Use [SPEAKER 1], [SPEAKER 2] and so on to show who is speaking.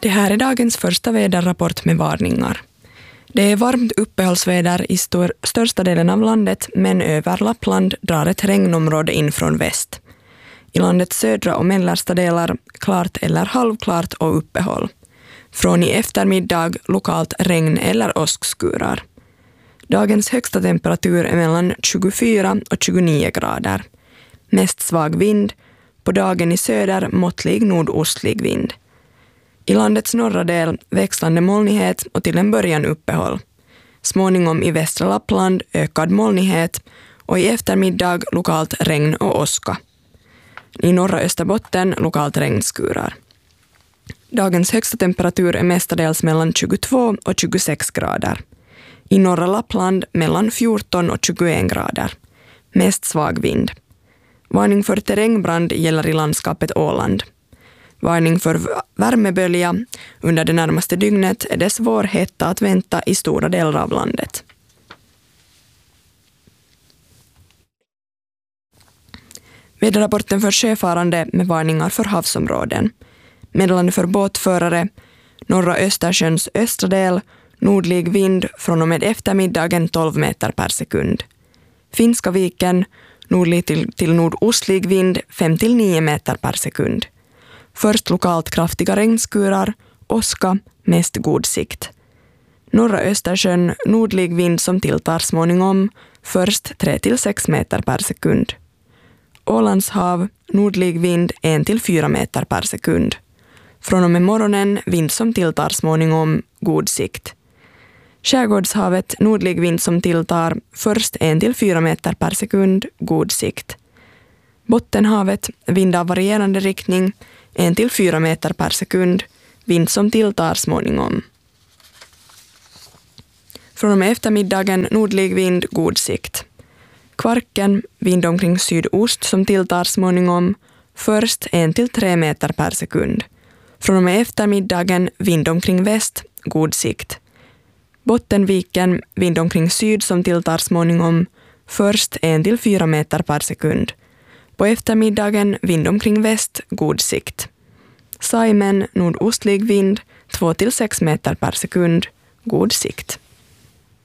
[SPEAKER 1] Det här är dagens första väderrapport med varningar. Det är varmt uppehållsväder i största delen av landet, men över Lappland drar ett regnområde in från väst. I landets södra och mellersta delar klart eller halvklart och uppehåll. Från i eftermiddag lokalt regn eller åskskurar. Dagens högsta temperatur är mellan 24 och 29 grader. Mest svag vind, på dagen i söder måttlig nordostlig vind. I landets norra del växlande molnighet och till en början uppehåll. Småningom i västra Lappland ökad molnighet och i eftermiddag lokalt regn och åska. I norra Österbotten lokalt regnskurar. Dagens högsta temperatur är mestadels mellan 22 och 26 grader. I norra Lappland mellan 14 och 21 grader. Mest svag vind. Varning för terrängbrand gäller i landskapet Åland. Varning för värmebölja. Under det närmaste dygnet är det svår hetta att vänta i stora delar av landet. Väderrapporten för sjöfarande med varningar för havsområden. Meddelande för båtförare. Norra Östersjöns östra del. Nordlig vind från och med eftermiddagen 12 meter per sekund. Finska viken. Nordlig till nordostlig vind 5-9 meter per sekund. Först lokalt kraftiga regnskurar, åska, mest god sikt. Norra Östersjön, nordlig vind som tilltar småningom, först 3-6 meter per sekund. Ålands hav, nordlig vind 1-4 meter per sekund. Från och med morgonen vind som tilltar småningom, god sikt. Skärgårdshavet, nordlig vind som tilltar, först 1-4 meter per sekund, god sikt. Bottenhavet, vind av varierande riktning, 1-4 meter per sekund, vind som tilltar småningom. Från och med eftermiddagen nordlig vind, god sikt. Kvarken, vind omkring sydost som tilltar småningom, först 1-3 meter per sekund. Från och med eftermiddagen vind omkring väst, god sikt. Bottenviken, vind omkring syd som tilltar småningom, först 1-4 meter per sekund. På eftermiddagen vind omkring väst, god sikt. Saimen, nordostlig vind, 2-6 meter per sekund, god sikt.